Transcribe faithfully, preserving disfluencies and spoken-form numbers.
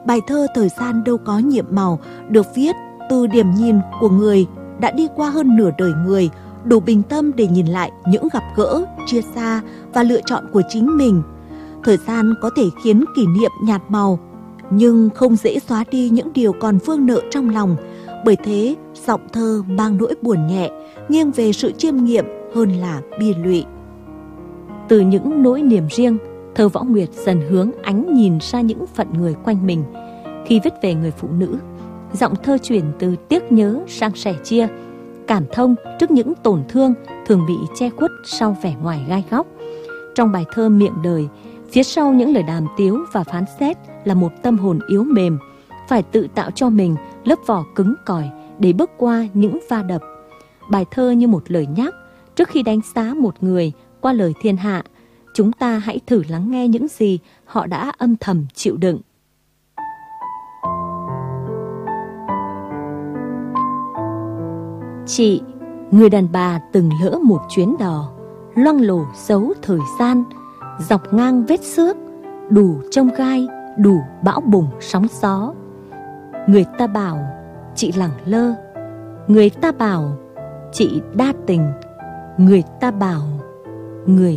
Bài thơ Thời gian đâu có nhiệm màu được viết từ điểm nhìn của người đã đi qua hơn nửa đời người, đủ bình tâm để nhìn lại những gặp gỡ, chia xa và lựa chọn của chính mình. Thời gian có thể khiến kỷ niệm nhạt màu, nhưng không dễ xóa đi những điều còn vương nợ trong lòng. Bởi thế, giọng thơ mang nỗi buồn nhẹ, nghiêng về sự chiêm nghiệm hơn là bi lụy. Từ những nỗi niềm riêng, thơ Võ Nguyệt dần hướng ánh nhìn ra những phận người quanh mình. Khi viết về người phụ nữ, giọng thơ chuyển từ tiếc nhớ sang sẻ chia, cảm thông trước những tổn thương thường bị che khuất sau vẻ ngoài gai góc. Trong bài thơ Miệng Đời, phía sau những lời đàm tiếu và phán xét là một tâm hồn yếu mềm, phải tự tạo cho mình lớp vỏ cứng cỏi để bước qua những va đập. Bài thơ như một lời nhắc, trước khi đánh giá một người qua lời thiên hạ, chúng ta hãy thử lắng nghe những gì họ đã âm thầm chịu đựng. Chị, người đàn bà từng lỡ một chuyến đò, loang lổ dấu thời gian, dọc ngang vết xước, đủ trông gai, đủ bão bùng sóng gió. Người ta bảo chị lẳng lơ, người ta bảo chị đa tình, người ta bảo người